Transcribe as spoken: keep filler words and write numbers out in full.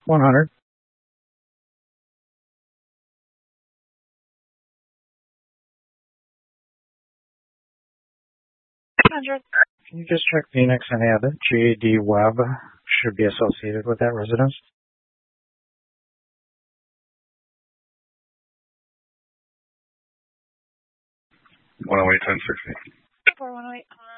one hundred. one hundred. Can you just check Phoenix and add J D Webb should be associated with that residence? one oh eight, ten sixty. four one oh eight.